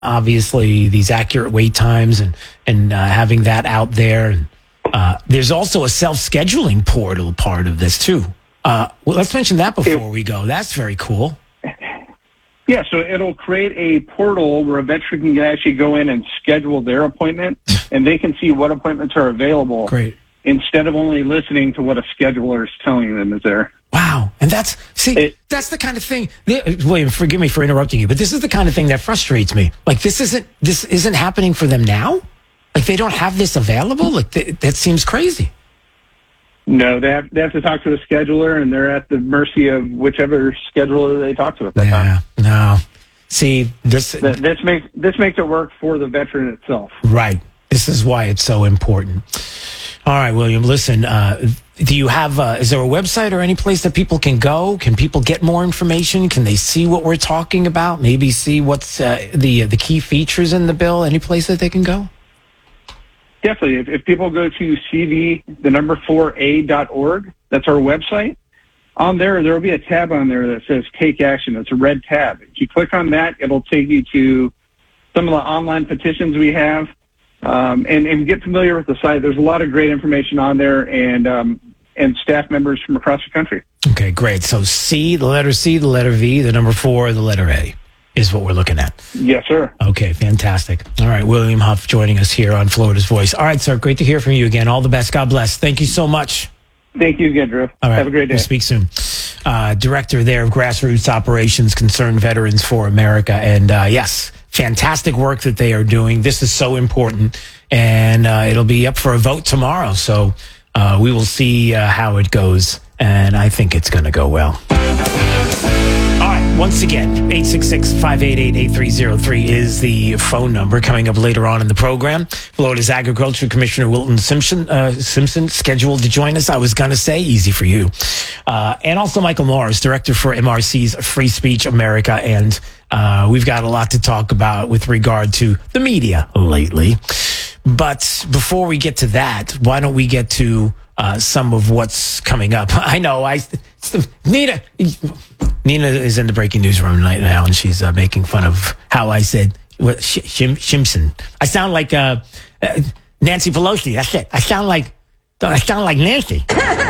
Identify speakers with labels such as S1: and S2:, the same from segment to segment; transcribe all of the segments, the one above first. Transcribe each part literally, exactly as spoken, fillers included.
S1: obviously these accurate wait times and and uh, having that out there. And, uh, there's also a self-scheduling portal part of this too. Uh, well, let's mention that before we go. That's very cool.
S2: Yeah, so it'll create a portal where a veteran can actually go in and schedule their appointment, and they can see what appointments are available.
S1: Great.
S2: Instead of only listening to what a scheduler is telling them is there.
S1: Wow. And that's, see, it, that's the kind of thing, William, forgive me for interrupting you, but this is the kind of thing that frustrates me. Like, this isn't, this isn't happening for them now? Like, they don't have this available? Like, th- that seems crazy.
S2: No, they have, they have to talk to the scheduler, and they're at the mercy of whichever scheduler they talk to at that
S1: yeah,
S2: time.
S1: No. See, this...
S2: Th- this, makes, this makes it work for the veteran itself.
S1: Right. This is why it's so important. All right, William, listen, uh, do you have, uh, is there a website or any place that people can go? Can people get more information? Can they see what we're talking about? Maybe see what's uh, the the key features in the bill? Any place that they can go?
S2: Definitely. If, if people go to C V, the number four A dot org, that's our website. On there, there will be a tab on there that says Take Action. It's a red tab. If you click on that, it'll take you to some of the online petitions we have. Um, and, and get familiar with the site. There's a lot of great information on there, and um, and staff members from across the country.
S1: Okay, great. So C, the letter C, the letter V, the number four, the letter A is what we're looking at.
S2: Yes, sir.
S1: Okay, fantastic. All right, William Huff joining us here on Florida's Voice. All right, sir, great to hear from you again. All the best. God bless. Thank you so much.
S2: Thank you again, Drew.
S1: All right,
S2: have a great day.
S1: We'll speak soon. Uh, director there of Grassroots Operations, Concerned Veterans for America. And uh, yes, fantastic work that they are doing. This is so important. And uh, it'll be up for a vote tomorrow. So uh, we will see uh, how it goes. And I think it's going to go well. All right. Once again, eight six six, five eight eight, eight three zero three is the phone number. Coming up later on in the program, Florida's Agriculture Commissioner Wilton Simpson, uh, Simpson scheduled to join us. I was going to say, easy for you. Uh, and also Michael Morris, Director for M R C's Free Speech America. And uh, we've got a lot to talk about with regard to the media lately. But before we get to that, why don't we get to uh, some of what's coming up? I know, I Nina Nina is in the breaking news room right now, and she's uh, making fun of how I said what, Shim, Shimson. I sound like uh, uh, Nancy Pelosi. That's it. I sound like I sound like Nancy.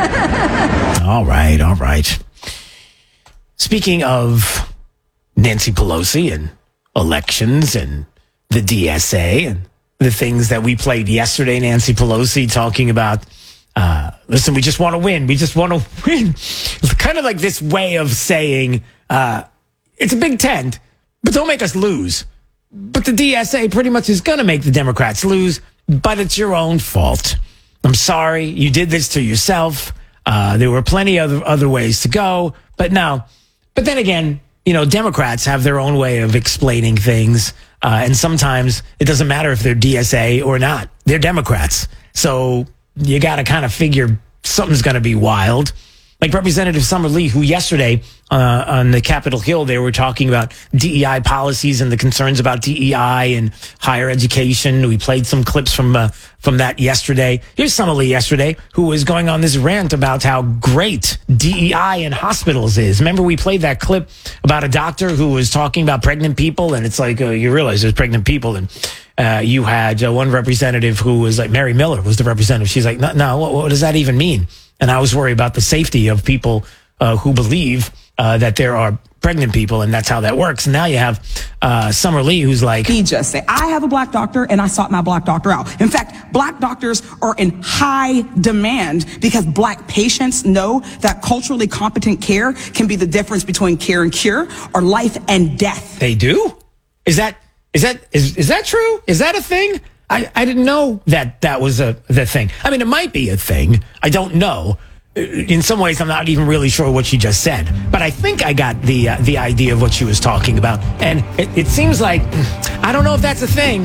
S1: all right, all right. Speaking of Nancy Pelosi and elections and the D S A and the things that we played yesterday, Nancy Pelosi talking about, uh, listen, we just want to win. We just want to win. It's kind of like this way of saying, uh, it's a big tent, but don't make us lose. But the D S A pretty much is going to make the Democrats lose, but it's your own fault. I'm sorry. You did this to yourself. Uh, there were plenty of other, other ways to go, but no. But then again, you know, Democrats have their own way of explaining things. Uh, and sometimes it doesn't matter if they're D S A or not. They're Democrats. So you got to kind of figure something's going to be wild. Like Representative Summer Lee, who yesterday uh, on the Capitol Hill, they were talking about D E I policies and the concerns about D E I and higher education. We played some clips from uh, from that yesterday. Here's Summer Lee yesterday, who was going on this rant about how great D E I in hospitals is. Remember, we played that clip about a doctor who was talking about pregnant people, and it's like uh, you realize there's pregnant people, and uh, you had uh, one representative who was like, Mary Miller was the representative. She's like, no, no what, what does that even mean? And I was worried about the safety of people uh, who believe uh, that there are pregnant people, and that's how that works. And now you have uh, Summer Lee, who's like,
S3: he just say, I have a black doctor, and I sought my black doctor out. In fact, black doctors are in high demand because black patients know that culturally competent care can be the difference between care and cure, or life and death.
S1: They do? Is that is that is is that true? Is that a thing? I, I didn't know that that was a the thing. I mean, it might be a thing. I don't know. In some ways, I'm not even really sure what she just said. But I think I got the uh, the idea of what she was talking about. And it, it seems like, I don't know if that's a thing.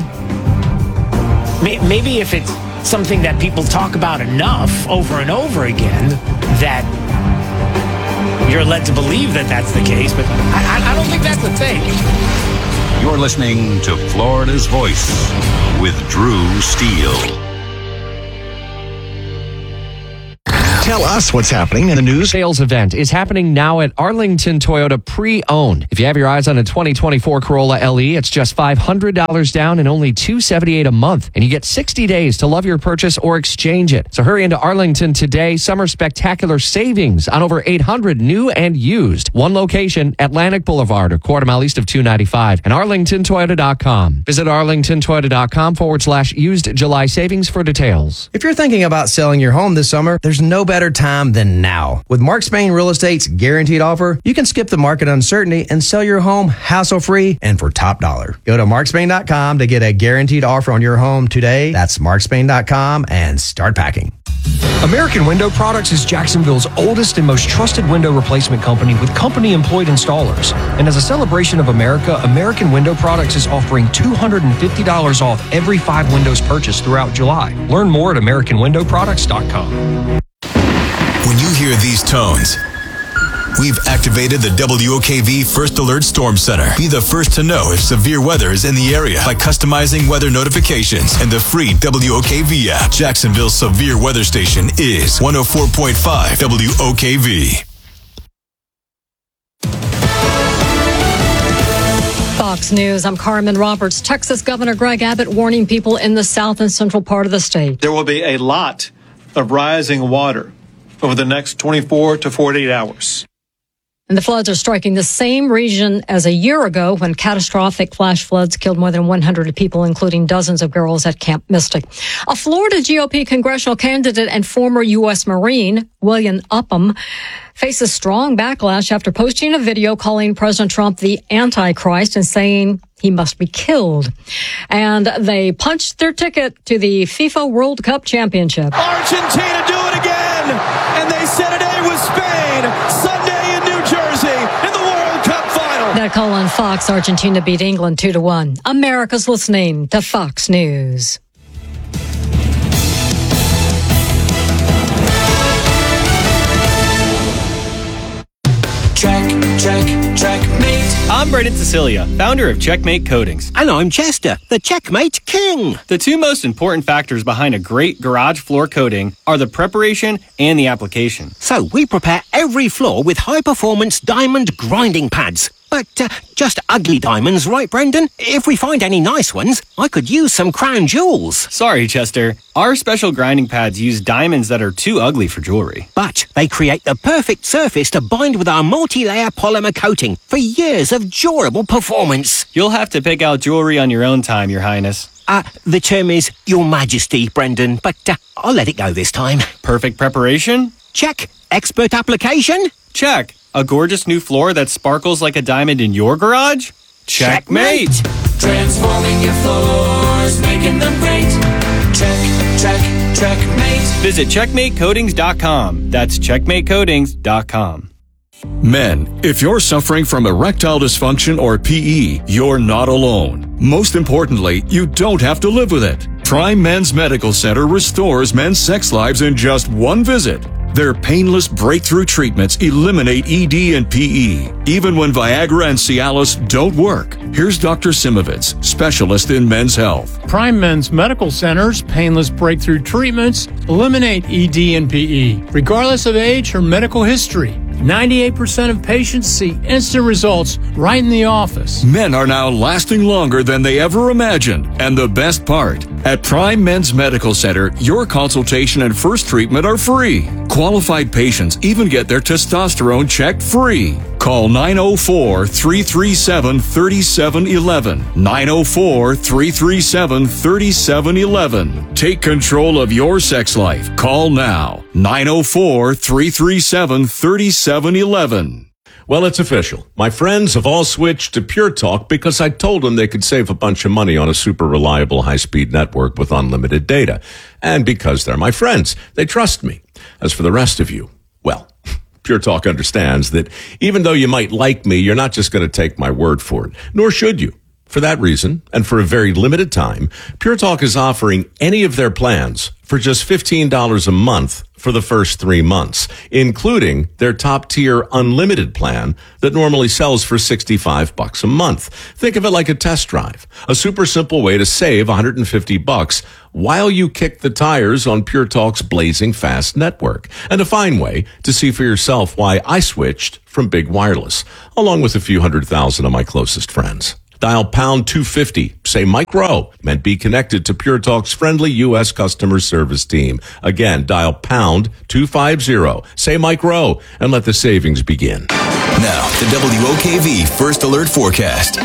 S1: Maybe if it's something that people talk about enough over and over again, that you're led to believe that that's the case. But I, I don't think that's the thing.
S4: You're listening to Florida's Voice with Drew Steele.
S5: Tell us what's happening in the news.
S6: Sales event is happening now at Arlington Toyota Pre-Owned. If you have your eyes on a twenty twenty-four Corolla L E, it's just five hundred dollars down and only two hundred seventy-eight dollars a month. And you get sixty days to love your purchase or exchange it. So hurry into Arlington today. Summer spectacular savings on over eight hundred new and used. One location, Atlantic Boulevard, a quarter mile east of two ninety-five, and arlington toyota dot com. Visit arlington toyota dot com forward slash used July savings for details.
S7: If you're thinking about selling your home this summer, there's no better time than now. With Mark Spain Real Estate's guaranteed offer, you can skip the market uncertainty and sell your home hassle-free and for top dollar. Go to mark spain dot com to get a guaranteed offer on your home today. That's mark spain dot com and start packing.
S8: American Window Products is Jacksonville's oldest and most trusted window replacement company with company-employed installers. And as a celebration of America, American Window Products is offering two hundred fifty dollars off every five windows purchased throughout July. Learn more at american window products dot com.
S9: When you hear these tones, we've activated the W O K V First Alert Storm Center. Be the first to know if severe weather is in the area by customizing weather notifications and the free W O K V app. Jacksonville's severe weather station is one oh four point five W O K V.
S10: Fox News, I'm Carmen Roberts. Texas Governor Greg Abbott warning people in the south and central part of the state.
S11: There will be a lot of rising water over the next twenty-four to forty-eight hours.
S10: And the floods are striking the same region as a year ago when catastrophic flash floods killed more than one hundred people, including dozens of girls at Camp Mystic. A Florida G O P congressional candidate and former U S Marine, William Upham, faces strong backlash after posting a video calling President Trump the Antichrist and saying he must be killed. And they punched their ticket to the FIFA World Cup Championship.
S11: Argentina do it again, and they set it A with Spain Sunday in New Jersey in the World Cup final.
S10: That call on Fox, Argentina beat England two to one. America's listening to Fox News.
S12: Check, check, checkmate.
S13: I'm Brendan Cecilia, founder of Checkmate Coatings.
S14: And I'm Chester, the Checkmate King.
S13: The two most important factors behind a great garage floor coating are the preparation and the application.
S14: So we prepare every floor with high-performance diamond grinding pads. But uh, just ugly diamonds, right, Brendan? If we find any nice ones, I could use some crown jewels.
S13: Sorry, Chester. Our special grinding pads use diamonds that are too ugly for jewelry.
S14: But they create the perfect surface to bind with our multi-layer polymer coating for years of durable performance.
S13: You'll have to pick out jewelry on your own time, Your Highness.
S14: Uh, the term is Your Majesty, Brendan, but uh, I'll let it go this time.
S13: Perfect preparation?
S14: Check. Expert application?
S13: Check. A gorgeous new floor that sparkles like a diamond in your garage? Checkmate!
S12: Checkmate. Transforming your floors, making them great. Check, check, checkmate.
S13: Visit checkmate coatings dot com. That's checkmate coatings dot com.
S4: Men, if you're suffering from erectile dysfunction or P E, you're not alone. Most importantly, you don't have to live with it. Prime Men's Medical Center restores men's sex lives in just one visit. Their painless breakthrough treatments eliminate E D and P E, even when Viagra and Cialis don't work. Here's Doctor Simovitz, specialist in men's health.
S15: Prime Men's Medical Center's painless breakthrough treatments eliminate E D and P E, regardless of age or medical history. ninety-eight percent of patients see instant results right in the office.
S4: Men are now lasting longer than they ever imagined. And the best part, at Prime Men's Medical Center, your consultation and first treatment are free. Qualified patients even get their testosterone checked free. Call nine oh four, three three seven, three seven one one. nine oh four, three three seven, three seven one one. Take control of your sex life. Call now. nine oh four, three three seven, three seven one one.
S16: Well, it's official. My friends have all switched to Pure Talk because I told them they could save a bunch of money on a super reliable high-speed network with unlimited data. And because they're my friends, they trust me. As for the rest of you, well, Pure Talk understands that even though you might like me, you're not just going to take my word for it, nor should you. For that reason, and for a very limited time, Pure Talk is offering any of their plans for just fifteen dollars a month for the first three months, including their top-tier unlimited plan that normally sells for sixty-five bucks a month. Think of it like a test drive, a super simple way to save one hundred fifty bucks while you kick the tires on Pure Talk's blazing fast network, and a fine way to see for yourself why I switched from Big Wireless, along with a few hundred thousand of my closest friends. Dial pound two fifty, say Mike Rowe, and be connected to Pure Talk's friendly U S customer service team. Again, dial pound two fifty, say Mike Rowe, and let the savings begin.
S9: Now, the W O K V First Alert Forecast.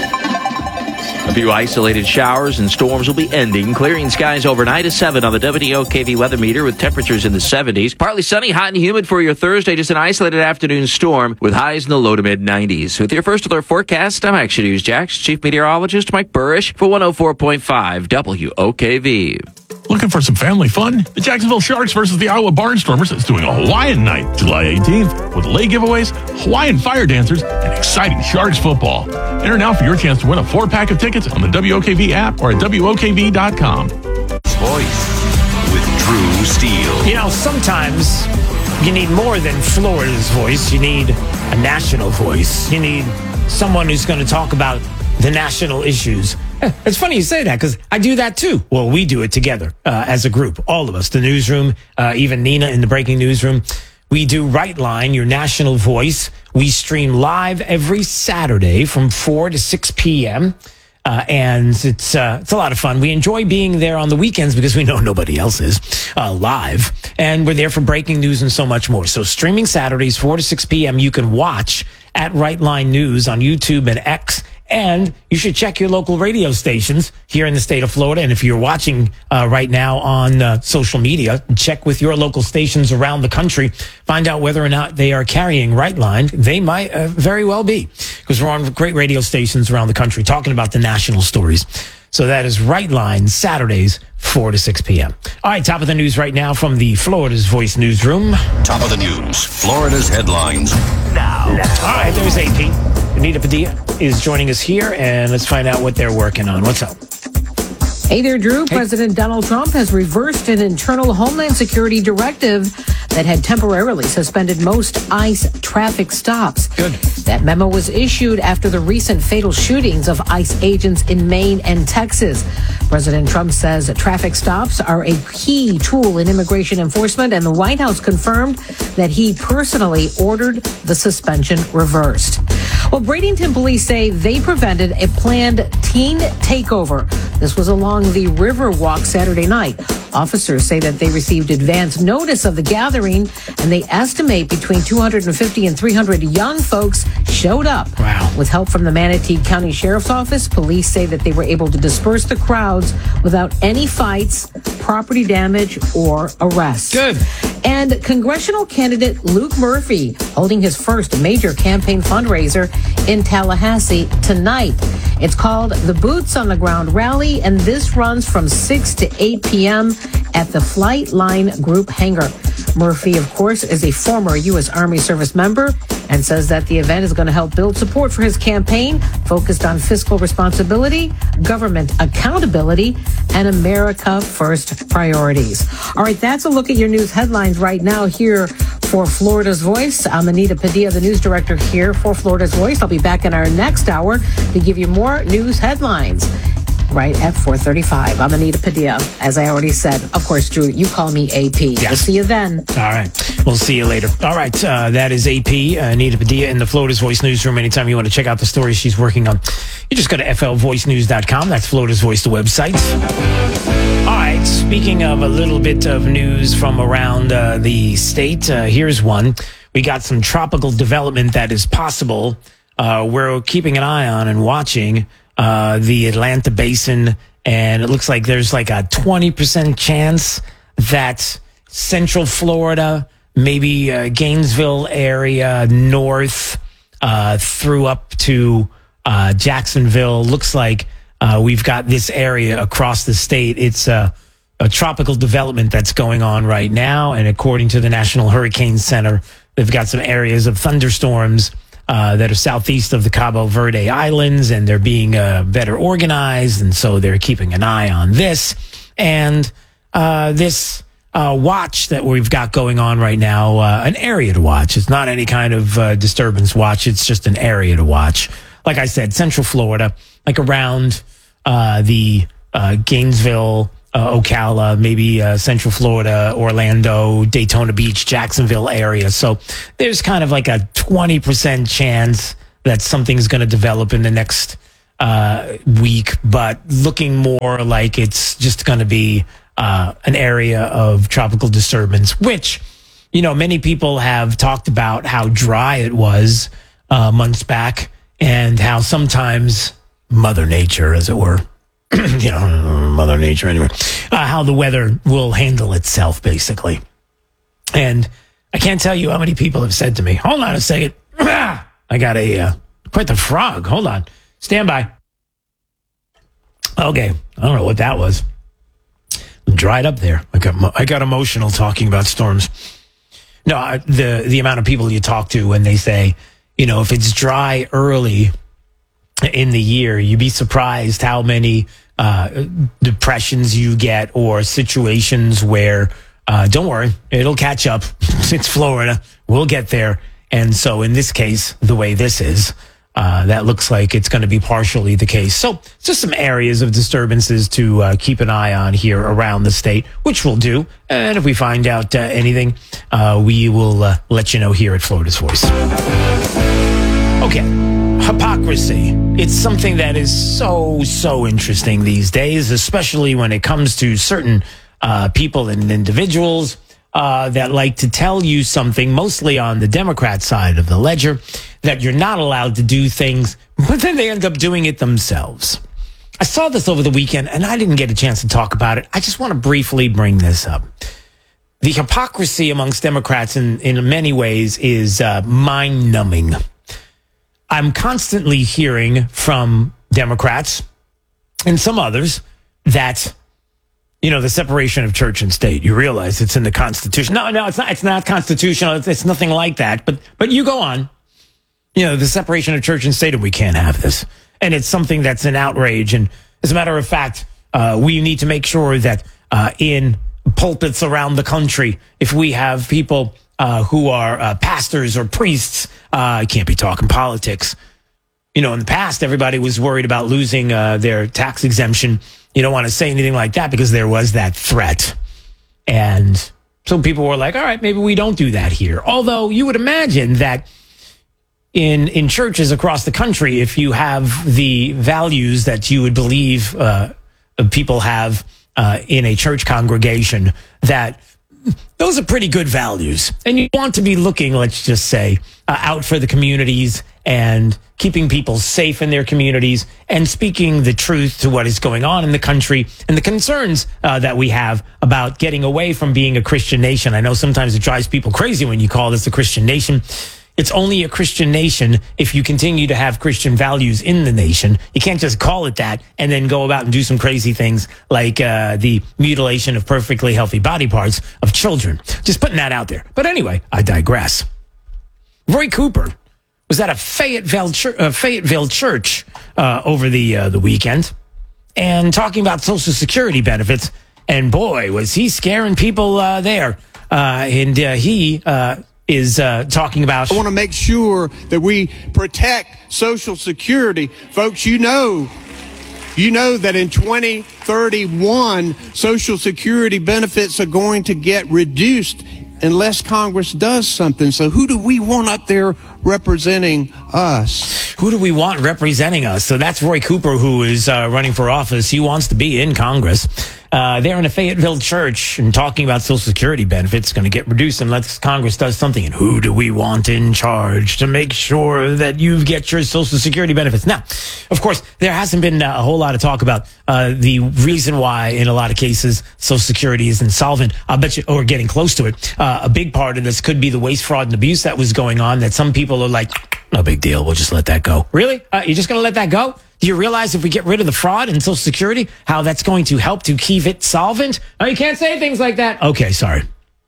S17: A few isolated showers and storms will be ending, clearing skies overnight. A seven on the W O K V weather meter with temperatures in the seventies. Partly sunny, hot and humid for your Thursday. Just an isolated afternoon storm with highs in the low to mid nineties. With your First Alert forecast, I'm Action News Jack's Chief Meteorologist Mike Burrish for one oh four point five W O K V.
S18: Looking for some family fun? The Jacksonville Sharks versus the Iowa Barnstormers is doing a Hawaiian night, July eighteenth, with lay giveaways, Hawaiian fire dancers, and exciting Sharks football. Enter now for your chance to win a four-pack of tickets on the W O K V app or at W O K V dot com.
S9: Voice with Drew Steele.
S1: You know, sometimes you need more than Florida's voice. You need a national voice. You need someone who's going to talk about the national issues. It's funny you say that because I do that too. Well, we do it together uh, as a group, all of us, the newsroom, uh, even Nina in the breaking newsroom. We do Right Line, your national voice. We stream live every Saturday from four to six p.m. Uh, and it's uh, it's a lot of fun. We enjoy being there on the weekends because we know nobody else is uh, live. And we're there for breaking news and so much more. So streaming Saturdays, four to six p.m. You can watch at Right Line News on YouTube and X. And you should check your local radio stations here in the state of Florida. And if you're watching uh, right now on uh, social media, check with your local stations around the country. Find out whether or not they are carrying Right Line. They might uh, very well be, because we're on great radio stations around the country talking about the national stories. So that is Right Line, Saturdays, four to six p.m. All right, top of the news right now from the Florida's Voice newsroom.
S9: Top of the news, Florida's headlines now.
S1: All right, there's A P. Anita Padilla is joining us here, and let's find out what they're working on. What's up?
S19: Hey there, Drew. Hey. President Donald Trump has reversed an internal Homeland Security directive that had temporarily suspended most ICE traffic stops.
S1: Good.
S19: That memo was issued after the recent fatal shootings of ICE agents in Maine and Texas. President Trump says traffic stops are a key tool in immigration enforcement, and the White House confirmed that he personally ordered the suspension reversed. Well, Bradenton police say they prevented a planned teen takeover. This was along the Riverwalk Saturday night. Officers say that they received advance notice of the gathering, and they estimate between two hundred fifty and three hundred young folks showed up.
S1: Wow.
S19: With help from the Manatee County Sheriff's Office, police say that they were able to disperse the crowds without any fights, property damage, or arrests.
S1: Good.
S19: And congressional candidate Luke Murphy holding his first major campaign fundraiser in Tallahassee tonight. It's called the Boots on the Ground Rally, and this runs from six to eight p.m. at the Flight Line Group hangar. Murphy, of course, is a former U S. Army service member and says that the event is going to help build support for his campaign focused on fiscal responsibility, government accountability, and America First priorities. All right, that's a look at your news headlines right now here for Florida's Voice. I'm Anita Padilla, the news director here for Florida's Voice. I'll be back in our next hour to give you more news headlines right at four thirty-five. I'm Anita Padilla, as I already said. Of course, Drew, you call me A P.
S1: Yes.
S19: We'll see you then.
S1: All right. We'll see you later. All right. Uh, that is A P, uh, Anita Padilla in the Florida's Voice newsroom. Anytime you want to check out the stories she's working on, you just go to F L voice news dot com. That's Florida's Voice, the website. All right. Speaking of a little bit of news from around uh, the state, uh, here's one. We got some tropical development that is possible. Uh, we're keeping an eye on and watching uh, the Atlanta Basin, and it looks like there's like a twenty percent chance that Central Florida, maybe uh, Gainesville area, north uh, through up to uh, Jacksonville. Looks like uh, we've got this area across the state. It's a, a tropical development that's going on right now, and according to the National Hurricane Center, they've got some areas of thunderstorms Uh, that are southeast of the Cabo Verde Islands, and they're being uh, better organized, and so they're keeping an eye on this. And uh, this uh, watch that we've got going on right now, uh, an area to watch. It's not any kind of uh, disturbance watch. It's just an area to watch. Like I said, Central Florida, like around uh, the uh, Gainesville, uh, Ocala, maybe uh, Central Florida, Orlando, Daytona Beach, Jacksonville area. So there's kind of like a twenty percent chance that something's going to develop in the next uh, week, but looking more like it's just going to be uh, an area of tropical disturbance, which, you know, many people have talked about how dry it was uh, months back and how sometimes Mother Nature, as it were, you know, Mother Nature anyway, uh, how the weather will handle itself, basically. And I can't tell you how many people have said to me, hold on a second. I got a, uh, quite the frog. Hold on. Stand by. Okay. I don't know what that was. I'm dried up there. I got, I got emotional talking about storms. No, I, the, the amount of people you talk to when they say, you know, if it's dry early in the year, you'd be surprised how many uh, depressions you get or situations where, uh, don't worry, it'll catch up. It's Florida. We'll get there. And so in this case, the way this is, uh, that looks like it's going to be partially the case. So just some areas of disturbances to uh, keep an eye on here around the state, which we'll do. And if we find out uh, anything, uh, we will uh, let you know here at Florida's Voice. Okay. Hypocrisy. It's something that is so, so interesting these days, especially when it comes to certain uh, people and individuals uh, that like to tell you something, mostly on the Democrat side of the ledger, that you're not allowed to do things, but then they end up doing it themselves. I saw this over the weekend, and I didn't get a chance to talk about it. I just want to briefly bring this up. The hypocrisy amongst Democrats in, in many ways is uh, mind-numbing. I'm constantly hearing from Democrats and some others that, you know, the separation of church and state, you realize it's in the Constitution. No, no, it's not. It's not constitutional. It's, it's nothing like that. But but you go on. You know, the separation of church and state, and we can't have this. And it's something that's an outrage. And as a matter of fact, uh, we need to make sure that uh, in pulpits around the country, if we have people Uh, who are uh, pastors or priests, uh, I can't be talking politics. You know, in the past, everybody was worried about losing uh, their tax exemption. You don't want to say anything like that because there was that threat. And so people were like, all right, maybe we don't do that here. Although you would imagine that in in churches across the country, if you have the values that you would believe uh, people have uh, in a church congregation, that those are pretty good values. And you want to be looking, let's just say, uh, out for the communities and keeping people safe in their communities and speaking the truth to what is going on in the country and the concerns uh, that we have about getting away from being a Christian nation. I know sometimes it drives people crazy when you call this a Christian nation. It's only a Christian nation if you continue to have Christian values in the nation. You can't just call it that and then go about and do some crazy things like uh, the mutilation of perfectly healthy body parts of children. Just putting that out there. But anyway, I digress. Roy Cooper was at a Fayetteville, church, uh, Fayetteville church uh, over the uh, the weekend and talking about Social Security benefits. And boy, was he scaring people uh, there. Uh, and uh, he... Uh, is uh, talking about.
S20: I want to make sure that we protect Social Security. Folks, you know, you know that in twenty thirty-one, Social Security benefits are going to get reduced unless Congress does something. So who do we want up there representing us?
S1: Who do we want representing us? So that's Roy Cooper, who is uh, running for office. He wants to be in Congress. Uh, they're in a Fayetteville church and talking about Social Security benefits going to get reduced unless Congress does something. And who do we want in charge to make sure that you get your Social Security benefits? Now, of course, there hasn't been a whole lot of talk about uh, the reason why, in a lot of cases, Social Security is insolvent. I'll bet you, or getting close to it. Uh, a big part of this could be the waste, fraud, and abuse that was going on, that some people are like, no big deal, we'll just let that go. Really? Uh, you're just going to let that go? Do you realize if we get rid of the fraud in Social Security, how that's going to help to keep it solvent? Oh, you can't say things like that. Okay, sorry.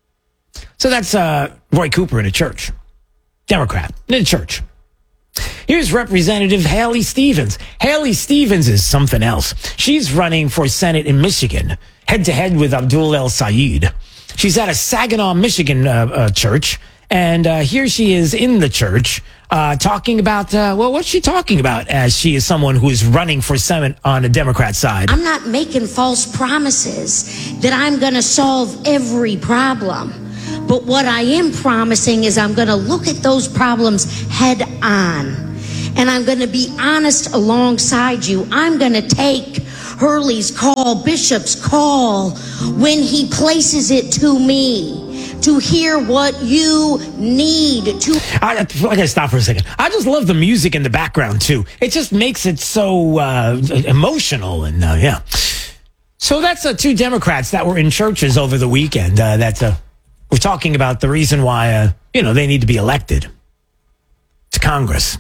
S1: So that's uh, Roy Cooper in a church. Democrat in a church. Here's Representative Haley Stevens. Haley Stevens is something else. She's running for Senate in Michigan, head-to-head with Abdul El Sayed. She's at a Saginaw, Michigan uh, uh, church. And uh, here she is in the church uh, talking about, uh, well, what's she talking about as she is someone who is running for Senate on the Democrat side?
S21: I'm not making false promises that I'm going to solve every problem. But what I am promising is I'm going to look at those problems head on. And I'm going to be honest alongside you. I'm going to take Hurley's call, Bishop's call, when he places it to me, to hear what you need to.
S1: I, I gotta stop for a second. I just love the music in the background too. It just makes it so uh, emotional and uh, yeah. So that's uh, two Democrats that were in churches over the weekend. Uh, that uh, we're talking about the reason why uh, you know they need to be elected to Congress.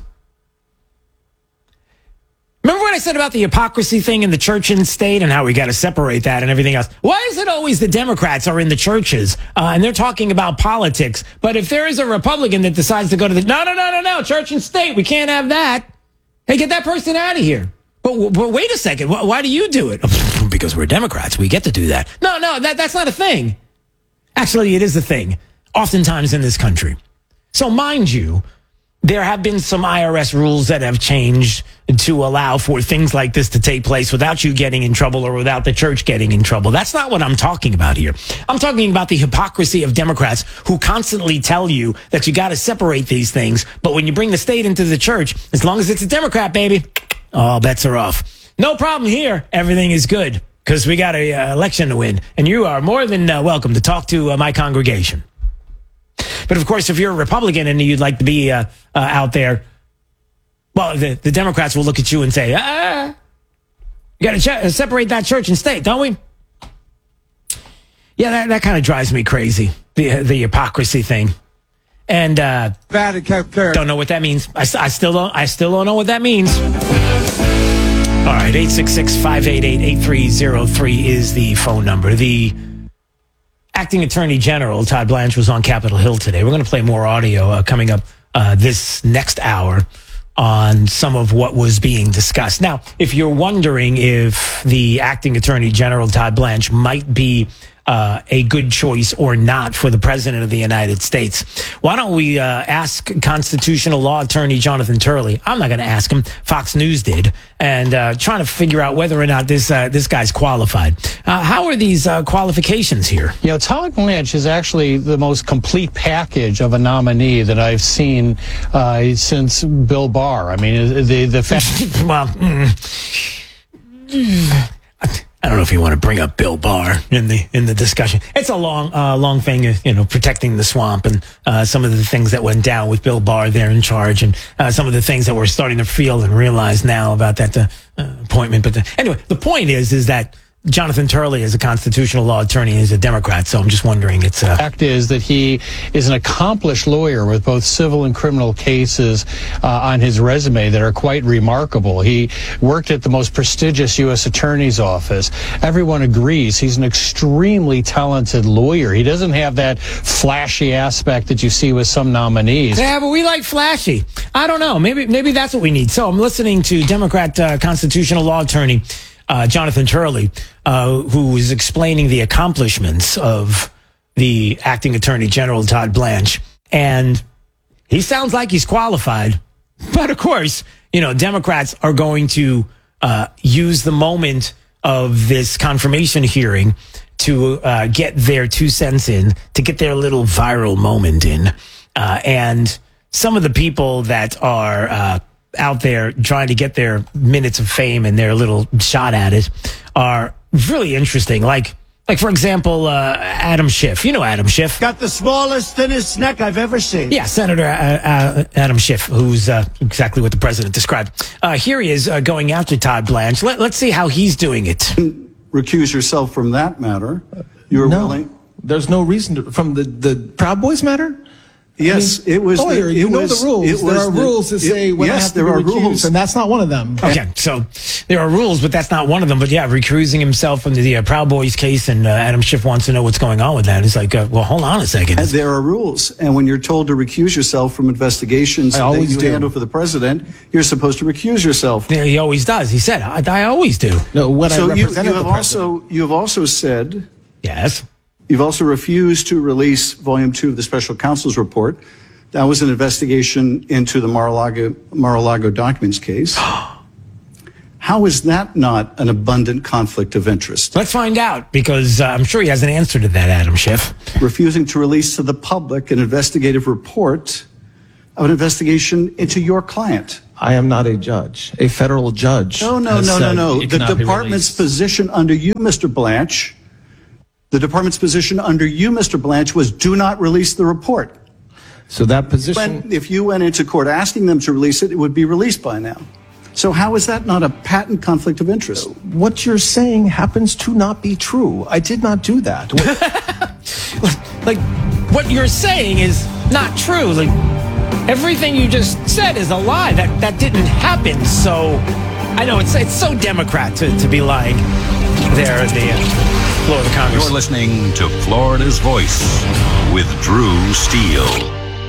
S1: Remember what I said about the hypocrisy thing in the church and state and how we got to separate that and everything else? Why is it always the Democrats are in the churches uh, and they're talking about politics? But if there is a Republican that decides to go to the, no, no, no, no, no, church and state, we can't have that. Hey, get that person out of here. But, but wait a second. Why, why do you do it? Because we're Democrats. We get to do that. No, no, that, that's not a thing. Actually, it is a thing, oftentimes in this country. So mind you, there have been some I R S rules that have changed to allow for things like this to take place without you getting in trouble or without the church getting in trouble. That's not what I'm talking about here. I'm talking about the hypocrisy of Democrats who constantly tell you that you got to separate these things. But when you bring the state into the church, as long as it's a Democrat, baby, all bets are off. No problem here. Everything is good because we got an uh, election to win. And you are more than uh, welcome to talk to uh, my congregation. But of course, if you're a Republican and you'd like to be uh, uh, out there, well, the, the Democrats will look at you and say, ah, you got to ch- separate that church and state, don't we? Yeah, that, that kind of drives me crazy, the the hypocrisy thing. And uh, don't know what that means. I, I still don't. I still don't know what that means. All right, eight six six, five eight eight, eight three zero three is the phone number. The Acting Attorney General Todd Blanche was on Capitol Hill today. We're going to play more audio uh, coming up uh, this next hour on some of what was being discussed. Now, if you're wondering if the Acting Attorney General Todd Blanche might be uh, a good choice or not for the President of the United States, why don't we uh, ask constitutional law attorney Jonathan Turley? I'm not going to ask him. Fox News did, and uh, trying to figure out whether or not this uh, this guy's qualified. Uh, how are these uh, qualifications here?
S22: You know, Todd Blanche is actually the most complete package of a nominee that I've seen uh, since Bill Barr. I mean, the the fact.
S1: well. Mm, I don't know if you want to bring up Bill Barr in the in the discussion. It's a long, uh, long thing, you know, protecting the swamp and uh, some of the things that went down with Bill Barr there in charge, and uh, some of the things that we're starting to feel and realize now about that uh, appointment. But the, anyway, the point is, is that Jonathan Turley is a constitutional law attorney, is a Democrat, so I'm just wondering. It's uh,
S22: the fact is that he is an accomplished lawyer with both civil and criminal cases uh, on his resume that are quite remarkable. He worked at the most prestigious U S Attorney's Office. Everyone agrees he's an extremely talented lawyer. He doesn't have that flashy aspect that you see with some nominees.
S1: Yeah, but we like flashy. I don't know. Maybe maybe that's what we need. So I'm listening to Democrat uh, constitutional law attorney Uh, Jonathan Turley, uh, who is explaining the accomplishments of the Acting Attorney General Todd Blanche. And he sounds like he's qualified. But of course, you know, Democrats are going to uh, use the moment of this confirmation hearing to uh, get their two cents in, to get their little viral moment in. Uh, and some of the people that are uh, out there trying to get their minutes of fame and their little shot at it are really interesting. Like, like for example, uh, Adam Schiff. You know Adam Schiff.
S23: Got the smallest, thinnest neck I've ever seen.
S1: Yeah, Senator uh, uh, Adam Schiff, who's uh, exactly what the president described. Uh, here he is uh, going after Todd Blanche. Let, let's see how he's doing it.
S24: Recuse yourself from that matter. You were
S23: no,
S24: willing.
S23: There's no reason to, from the, the Proud Boys matter?
S24: Yes,
S23: I mean,
S24: it was.
S23: Lawyer,
S24: the, it
S23: you know
S24: was,
S23: the rules.
S24: It
S23: There are
S24: the,
S23: rules that say
S24: it,
S23: when
S24: yes,
S23: I have to
S24: there
S23: be
S24: are
S23: recused,
S24: rules,
S23: and that's not one of them.
S1: Okay, so there are rules, but that's not one of them. But yeah, recusing himself from the uh, Proud Boys case, and uh, Adam Schiff wants to know what's going on with that. It's like, uh, well, hold on a second.
S24: And there are rules, and when you're told to recuse yourself from investigations that you do. handle for the president, you're supposed to recuse yourself.
S1: Yeah, he always does. He said, I, I always do.
S23: No, what
S24: so
S23: I
S24: you,
S23: represented
S24: you have
S23: the president.
S24: also you have also said
S1: yes
S24: You've also refused to release Volume two of the Special Counsel's report. That was an investigation into the Mar-a-Lago, Mar-a-Lago documents case. How is that not an abundant conflict of interest?
S1: Let's find out, because uh, I'm sure he has an answer to that, Adam Schiff.
S24: Refusing to release to the public an investigative report of an investigation into your client.
S23: I am not a judge. A federal judge.
S24: No, no, no, no, no. The department's position under you, Mister Blanche, the department's position under you, Mister Blanche, was do not release the report.
S23: So that position...
S24: When, if you went into court asking them to release it, it would be released by now. So how is that not a patent conflict of interest?
S23: What you're saying happens to not be true. I did not do that.
S1: Like, what you're saying is not true. Like, everything you just said is a lie. That that didn't happen. So, I know it's it's so Democrat to, to be lying there at the uh, floor of the Congress.
S2: You're listening to Florida's Voice with Drew Steele.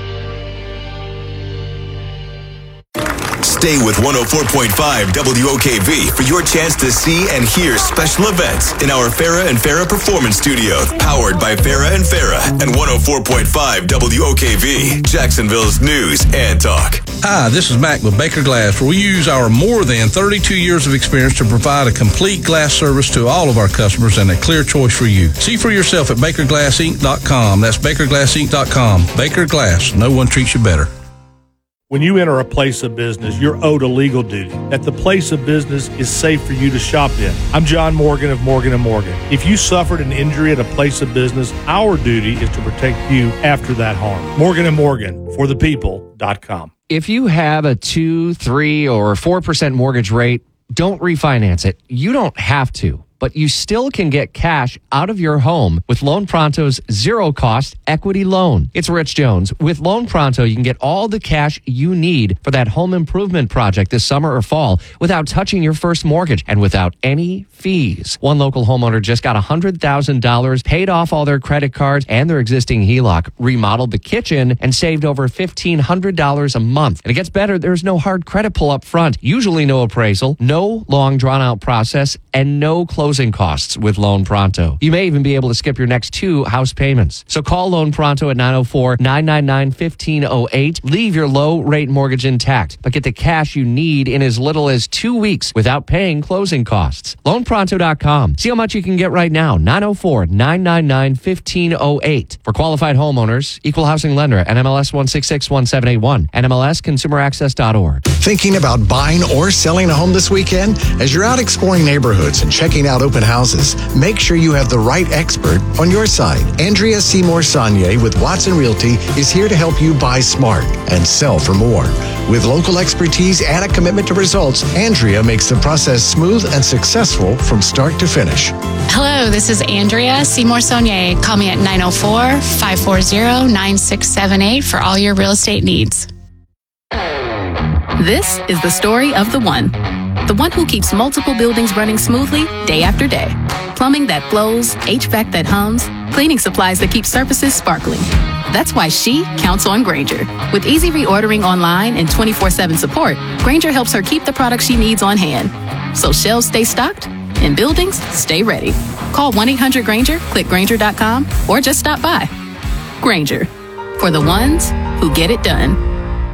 S9: Stay with one oh four point five W O K V for your chance to see and hear special events in our Farrah and Farrah Performance Studio, powered by Farrah and Farrah and one oh four point five W O K V, Jacksonville's news and talk.
S3: Hi, this is Mac with Baker Glass, where we use our more than thirty-two years of experience to provide a complete glass service to all of our customers and a clear choice for you. See for yourself at baker glass inc dot com. That's baker glass inc dot com. Baker Glass, no one treats you better.
S5: When you enter a place of business, you're owed a legal duty that the place of business is safe for you to shop in. I'm John Morgan of Morgan and Morgan. If you suffered an injury at a place of business, our duty is to protect you after that harm. Morgan and Morgan, for the people dot com.
S6: If you have a two, three, or four percent mortgage rate, don't refinance it. You don't have to, but you still can get cash out of your home with Loan Pronto's zero-cost equity loan. It's Rich Jones. With Loan Pronto, you can get all the cash you need for that home improvement project this summer or fall without touching your first mortgage and without any fees. One local homeowner just got one hundred thousand dollars, paid off all their credit cards and their existing H E L O C, remodeled the kitchen, and saved over fifteen hundred dollars a month. And it gets better. There's no hard credit pull up front, usually no appraisal, no long drawn-out process, and no closing costs with Loan Pronto. You may even be able to skip your next two house payments. So call Loan Pronto at nine oh four, nine nine nine, one five oh eight. Leave your low-rate mortgage intact, but get the cash you need in as little as two weeks without paying closing costs. loan pronto dot com. See how much you can get right now. nine oh four, nine nine nine, one five oh eight. For qualified homeowners, Equal Housing Lender, N M L S one six six one seven eight one, N M L S consumer access dot org.
S25: Thinking about buying or selling a home this weekend? As you're out exploring neighborhoods and checking out open houses, make sure you have the right expert on your side. Andrea Seymour Saunier with Watson Realty is here to help you buy smart and sell for more. With local expertise and a commitment to results, Andrea makes the process smooth and successful from start to finish.
S26: Hello, this is Andrea Seymour Saunier. Call me at nine oh four, five four zero, nine six seven eight for all your real estate needs.
S27: This is the story of the one. The one who keeps multiple buildings running smoothly day after day. Plumbing that flows, H V A C that hums, cleaning supplies that keep surfaces sparkling. That's why she counts on Grainger. With easy reordering online and twenty-four seven support, Grainger helps her keep the products she needs on hand. So shelves stay stocked and buildings stay ready. Call one eight hundred Grainger, click Grainger dot com, or just stop by. Grainger, for the ones who get it done.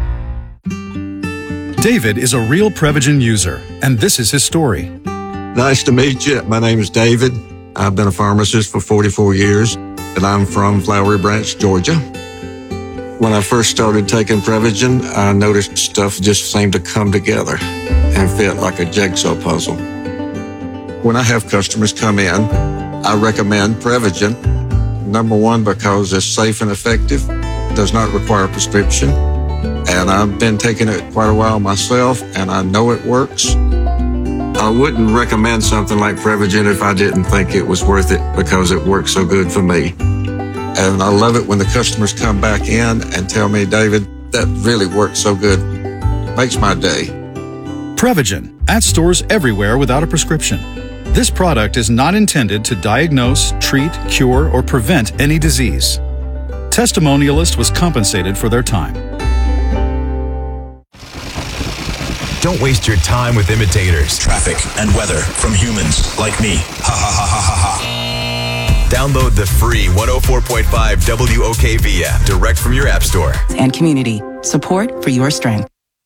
S28: David is a real Prevagen user, and this is his story.
S29: Nice to meet you. My name is David. I've been a pharmacist for forty-four years, and I'm from Flowery Branch, Georgia. When I first started taking Prevagen, I noticed stuff just seemed to come together and fit like a jigsaw puzzle. When I have customers come in, I recommend Prevagen. Number one, because it's safe and effective, does not require a prescription. And I've been taking it quite a while myself, and I know it works. I wouldn't recommend something like Prevagen if I didn't think it was worth it because it works so good for me. And I love it when the customers come back in and tell me, David, that really works so good. Makes my day.
S28: Prevagen, at stores everywhere without a prescription. This product is not intended to diagnose, treat, cure, or prevent any disease. Testimonialist was compensated for their time.
S9: Don't waste your time with imitators. Traffic and weather from humans like me. Ha ha ha ha ha ha.
S4: Download the free one oh four point five W O K V app direct from your app store.
S7: And community. Support for your strength.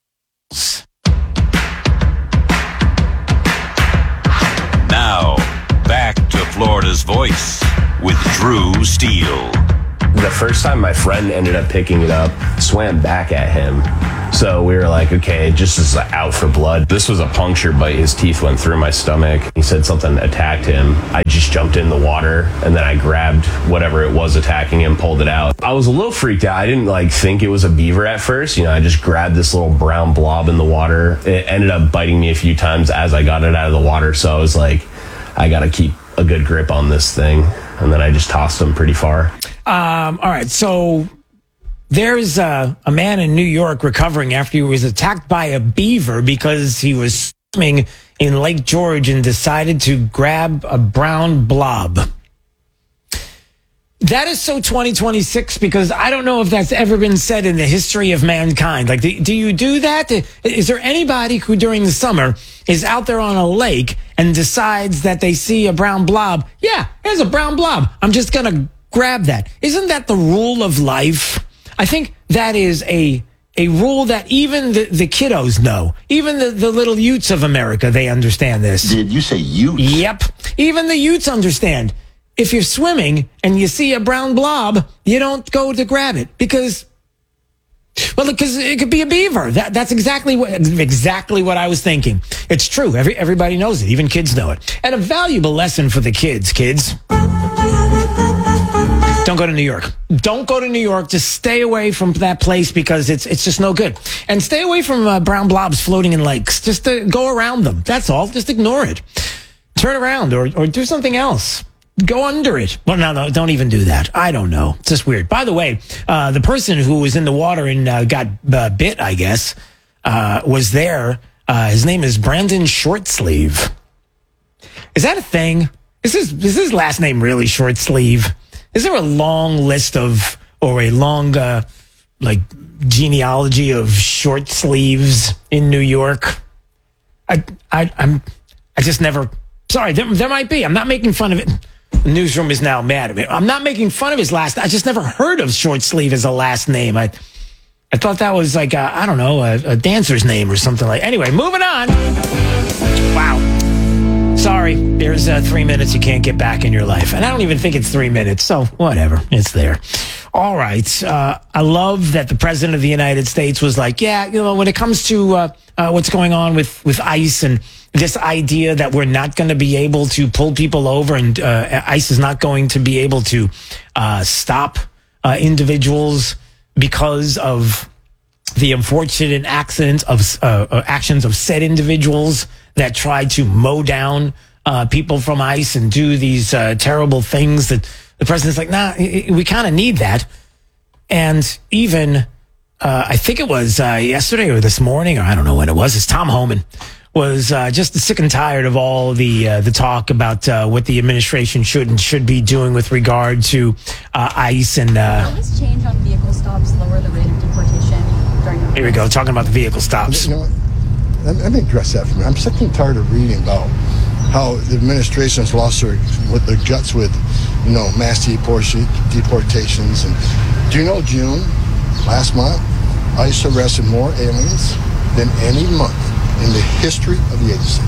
S2: Now, back to Florida's Voice with Drew Steele.
S8: The first time my friend ended up picking it up, swam back at him. So we were like, okay, just is out for blood. This was a puncture bite. His teeth went through my stomach. He said something attacked him. I just jumped in the water and then I grabbed whatever it was attacking him, pulled it out. I was a little freaked out. I didn't like think it was a beaver at first. You know, I just grabbed this little brown blob in the water. It ended up biting me a few times as I got it out of the water. So I was like, I got to keep a good grip on this thing. And then I just tossed him pretty far.
S1: Um, all right, so there's a, a man in New York recovering after he was attacked by a beaver because he was swimming in Lake George and decided to grab a brown blob. That is so twenty twenty-six because I don't know if that's ever been said in the history of mankind. Like, do, do you do that? Is there anybody who during the summer is out there on a lake and decides that they see a brown blob? Yeah, there's a brown blob. I'm just going to grab that. Isn't that the rule of life? I think that is a a rule that even the, the kiddos know. Even the, the little youths of America, they understand this.
S10: Did you say youths?
S1: Yep. Even the youths understand. If you're swimming and you see a brown blob, you don't go to grab it because, well, because it could be a beaver. That, that's exactly what exactly what I was thinking. It's true. Every, everybody knows it. Even kids know it. And a valuable lesson for the kids, kids. Don't go to New York. Don't go to New York. Just stay away from that place because it's it's just no good. And stay away from uh, brown blobs floating in lakes. Just uh, go around them. That's all. Just ignore it. Turn around or or do something else. Go under it. Well, no, no, don't even do that. I don't know. It's just weird. By the way, uh, the person who was in the water and uh, got uh, bit, I guess, uh, was there. Uh, his name is Brandon Shortsleeve. Is that a thing? Is his, is his last name really Shortsleeve? Is there a long list of, or a long, uh, like, genealogy of short sleeves in New York? I, I, I'm, I just never, sorry, there, there might be. I'm not making fun of it. The newsroom is now mad at me. I'm not making fun of his last. I just never heard of short sleeve as a last name. I, I thought that was like a, I don't know, a, a dancer's name or something like. Anyway, moving on. Wow. Sorry, there's uh, three minutes you can't get back in your life, and I don't even think it's three minutes. So whatever, it's there. All right. Uh, I love that the president of the United States was like, yeah, you know, when it comes to uh, uh, what's going on with with ICE and this idea that we're not going to be able to pull people over and uh, ICE is not going to be able to uh, stop uh, individuals because of the unfortunate accidents of uh, actions of said individuals that try to mow down uh, people from ICE and do these uh, terrible things that the president's like, nah, we kind of need that. And even, uh, I think it was uh, yesterday or this morning, or I don't know when it was, it's Tom Homan was uh, just sick and tired of all the uh, the talk about uh, what the administration should and should be doing with regard to uh, ICE and. Uh,
S11: Will this change on vehicle stops lower the rate of deportation during the?
S1: Here we go, talking about the vehicle stops.
S12: You know what? Let, let me address that for me. I'm sick and tired of reading about how the administration has lost their with their guts with, you know, mass deport- deportations. And do you know, June last month, ICE arrested more aliens than any month in the history of the agency.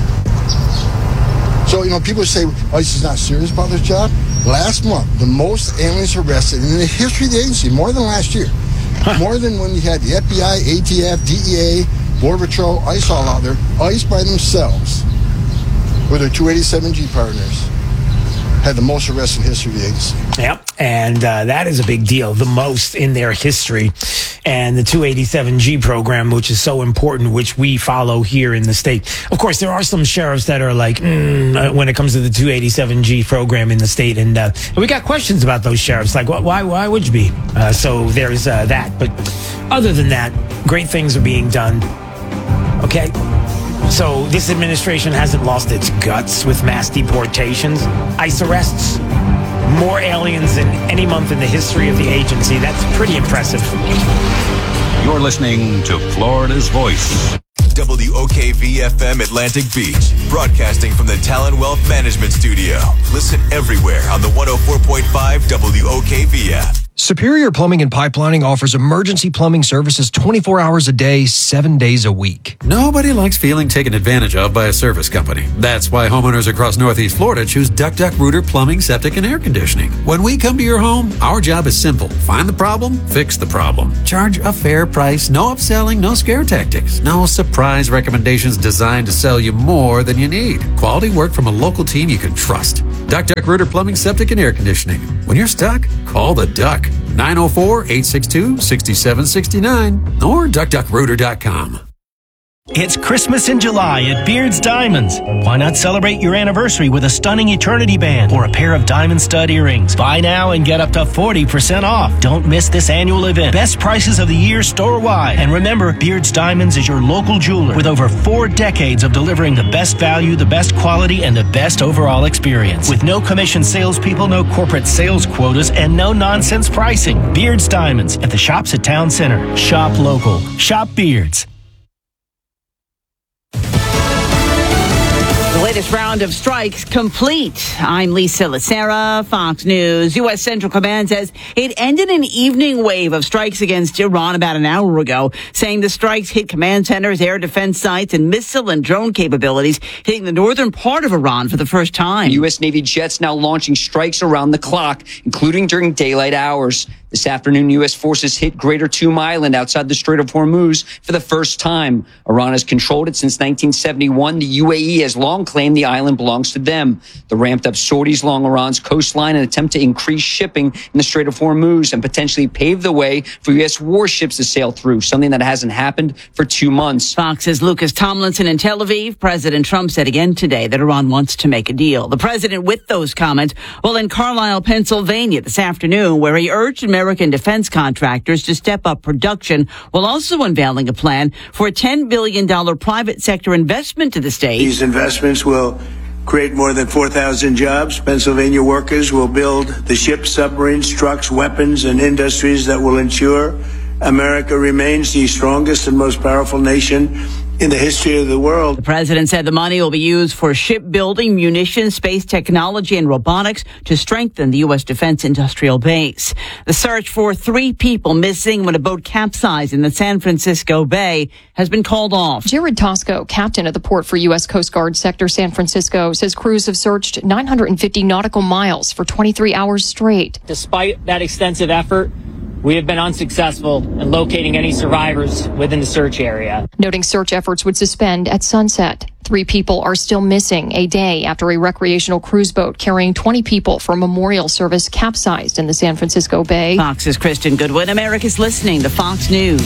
S12: So, you know, people say ICE is not serious about their job. Last month, the most aliens arrested in the history of the agency, more than last year. Huh. More than when you had the F B I, A T F, D E A, Border Patrol, ICE all out there. ICE by themselves, with their two eighty-seven G partners, had the most arrests in history of the agency.
S1: Yep, and uh, that is a big deal, the most in their history. And the two eighty-seven G program, which is so important, which we follow here in the state. Of course, there are some sheriffs that are like, mm, when it comes to the two eighty-seven G program in the state. And, uh, and we got questions about those sheriffs, like, why, why would you be? Uh, so there's uh, that. But other than that, great things are being done. Okay? So this administration hasn't lost its guts with mass deportations. ICE arrests more aliens than any month in the history of the agency. That's pretty impressive.
S2: You're listening to Florida's Voice.
S4: W O K V F M Atlantic Beach, broadcasting from the Talon Wealth Management Studio. Listen everywhere on the one oh four point five W O K V app.
S10: Superior Plumbing and Pipelining offers emergency plumbing services twenty-four hours a day, seven days a week.
S13: Nobody likes feeling taken advantage of by a service company. That's why homeowners across Northeast Florida choose Duck Duck Rooter Plumbing, Septic, and Air Conditioning. When we come to your home, our job is simple. Find the problem, fix the problem. Charge a fair price, no upselling, no scare tactics, no surprise recommendations designed to sell you more than you need. Quality work from a local team you can trust. Duck Duck Rooter Plumbing, Septic, and Air Conditioning. When you're stuck, call the Duck. nine oh four, eight six two, six seven six nine or duck duck rooter dot com.
S14: It's Christmas in July at Beard's Diamonds. Why not celebrate your anniversary with a stunning eternity band or a pair of diamond stud earrings? Buy now and get up to forty percent off. Don't miss this annual event. Best prices of the year store-wide. And remember, Beard's Diamonds is your local jeweler with over four decades of delivering the best value, the best quality, and the best overall experience. With no commission salespeople, no corporate sales quotas, and no nonsense pricing. Beard's Diamonds at the shops at Town Center. Shop local. Shop Beards.
S15: The latest round of strikes complete. I'm Lisa Lacera, Fox News. U S. Central Command says it ended an evening wave of strikes against Iran about an hour ago, saying the strikes hit command centers, air defense sites, and missile and drone capabilities, hitting the northern part of Iran for the first time.
S16: U S. Navy jets now launching strikes around the clock, including during daylight hours. This afternoon, U S forces hit Greater Toom Island outside the Strait of Hormuz for the first time. Iran has controlled it since nineteen seventy-one. The U A E has long claimed the island belongs to them. The ramped-up sorties along Iran's coastline an attempt to increase shipping in the Strait of Hormuz and potentially pave the way for U S warships to sail through, something that hasn't happened for two months.
S15: Fox's Lucas Tomlinson in Tel Aviv. President Trump said again today that Iran wants to make a deal. The president with those comments while in Carlisle, Pennsylvania this afternoon, where he urged American defense contractors to step up production while also unveiling a plan for a ten billion dollars private sector investment to the state.
S17: These investments will create more than four thousand jobs. Pennsylvania workers will build the ships, submarines, trucks, weapons, and industries that will ensure America remains the strongest and most powerful nation in the history of the world.
S15: The president said the money will be used for shipbuilding, munitions, space technology, and robotics to strengthen the U S defense industrial base. The search for three people missing when a boat capsized in the San Francisco Bay has been called off.
S18: Jared Tosco, captain of the port for U S Coast Guard Sector San Francisco, says crews have searched nine hundred fifty nautical miles for twenty-three hours straight.
S19: Despite that extensive effort, we have been unsuccessful in locating any survivors within the search area.
S18: Noting search efforts would suspend at sunset. Three people are still missing a day after a recreational cruise boat carrying twenty people for a memorial service capsized in the San Francisco Bay.
S15: Fox's Kristen Goodwin. America's listening to Fox News.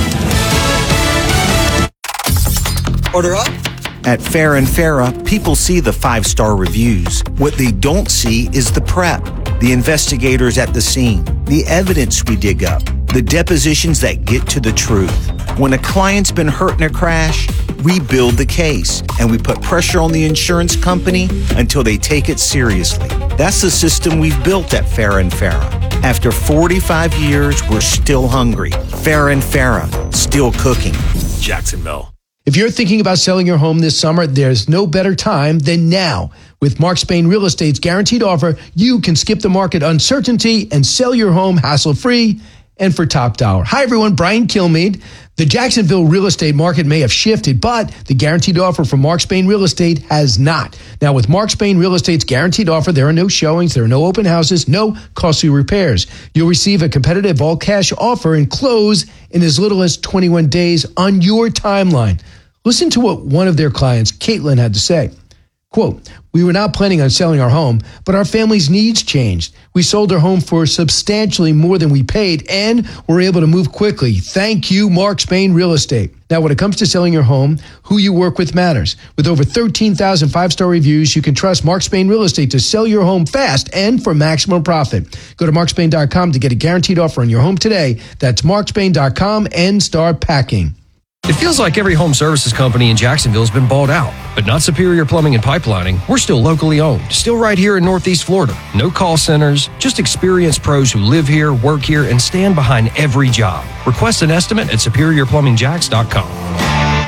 S20: Order up. At Fair and Farah, people see the five-star reviews. What they don't see is the prep, the investigators at the scene, the evidence we dig up, the depositions that get to the truth. When a client's been hurt in a crash, we build the case and we put pressure on the insurance company until they take it seriously. That's the system we've built at Fair and Farah. After forty-five years, we're still hungry. Fair and Farah, still cooking.
S30: Jacksonville. If you're thinking about selling your home this summer, there's no better time than now. With Mark Spain Real Estate's guaranteed offer, you can skip the market uncertainty and sell your home hassle-free and for top dollar. Hi, everyone. Brian Kilmeade. The Jacksonville real estate market may have shifted, but the guaranteed offer from Mark Spain Real Estate has not. Now, with Mark Spain Real Estate's guaranteed offer, there are no showings, there are no open houses, no costly repairs. You'll receive a competitive all-cash offer and close in as little as twenty-one days on your timeline. Listen to what one of their clients, Caitlin, had to say. Quote, "We were not planning on selling our home, but our family's needs changed. We sold our home for substantially more than we paid and were able to move quickly. Thank you, Mark Spain Real Estate." Now, when it comes to selling your home, who you work with matters. With over thirteen thousand five-star reviews, you can trust Mark Spain Real Estate to sell your home fast and for maximum profit. Go to mark spain dot com to get a guaranteed offer on your home today. That's mark spain dot com and start packing.
S10: It feels like every home services company in Jacksonville has been bought out, but not Superior Plumbing and Pipelining. We're still locally owned, still right here in Northeast Florida. No call centers, just experienced pros who live here, work here, and stand behind every job. Request an estimate at superior plumbing jacks dot com.